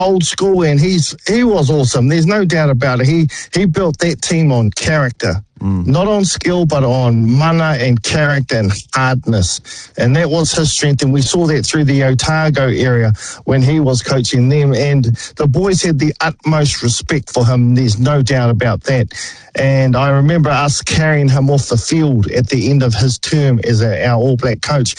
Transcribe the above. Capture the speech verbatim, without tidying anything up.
old school, and he's he was awesome. There's no doubt about it. He he built that team on character. Mm. Not on skill, but on mana and character and hardness. And that was his strength, and we saw that through the Otago area when he was coaching them. And the boys had the utmost respect for him. There's no doubt about that. And I remember us carrying him off the field at the end of his term as a, our All Black coach.